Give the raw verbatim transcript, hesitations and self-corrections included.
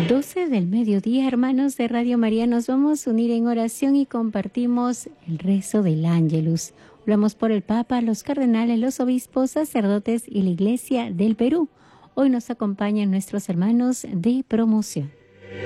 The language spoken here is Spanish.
doce del mediodía, hermanos de Radio María, nos vamos a unir en oración y compartimos el rezo del Ángelus. Hablamos por el Papa, los cardenales, los obispos, sacerdotes y la Iglesia del Perú. Hoy nos acompañan nuestros hermanos de promoción.